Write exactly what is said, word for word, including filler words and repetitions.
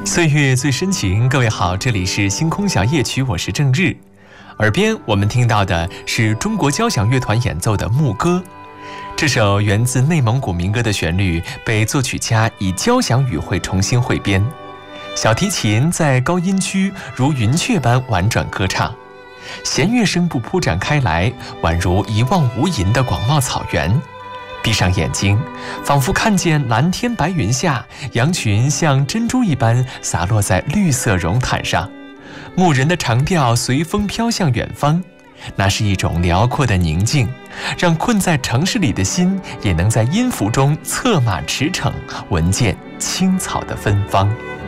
岁月最深情，各位好，这里是星空小夜曲，我是郑日。耳边我们听到的是中国交响乐团演奏的牧歌。这首源自内蒙古民歌的旋律被作曲家以交响语汇重新汇编，小提琴在高音区如云雀般婉转歌唱，弦乐声部铺展开来，宛如一望无垠的广袤草原。闭上眼睛，仿佛看见蓝天白云下，羊群像珍珠一般洒落在绿色绒毯上，牧人的长调随风飘向远方。那是一种辽阔的宁静，让困在城市里的心也能在音符中策马驰骋，闻见青草的芬芳。